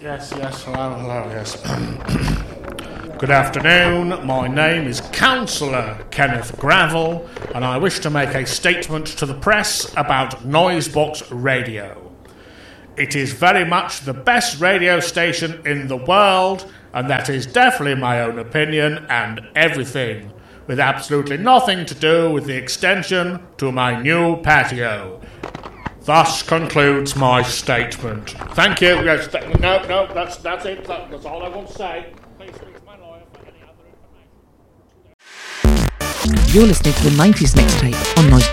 Yes, hello, yes. Good afternoon, my name is Councillor Kenneth Gravel, and I wish to make a statement to the press about Noisebox Radio. It is very much the best radio station in the world, and that is definitely my own opinion and everything, with absolutely nothing to do with the extension to my new patio. Thus concludes my statement. Thank you. Yes, no, that's it. That's all I want to say. Please speak to my lawyer for any other information. You're listening to the 90s mixtape on Noisebox.